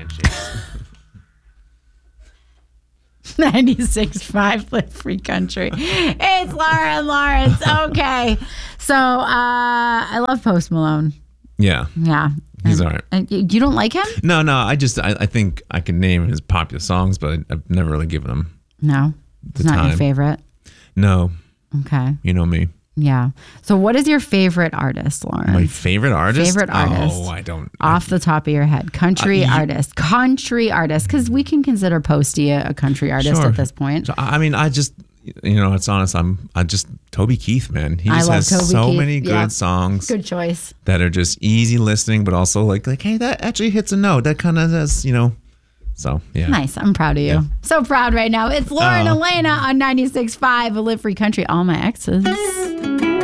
handshakes. 96.5 Live Free Country. It's Lauren Lawrence. Okay. So I love Post Malone. Yeah. Yeah. He's all right. And you don't like him? No. I think I can name his popular songs, but I've never really given him No. It's not time. your favorite? No. Okay. You know me. Yeah. So what is your favorite artist, Lauren? My favorite artist? Favorite artist. Oh, I don't. Off the top of your head. Country artist. Because we can consider Posty a country artist Sure. at this point. So, I mean, I just, it's honest. I just Toby Keith, man. He just love has Toby so Keith. many good Yeah. songs Good choice. that are just easy listening, but also like, hey, that actually hits a note. That kind of has, So, yeah. Nice. I'm proud of you. Yeah. So proud right now. It's Lauren Elena on 96.5 A Live Free Country. All my exes.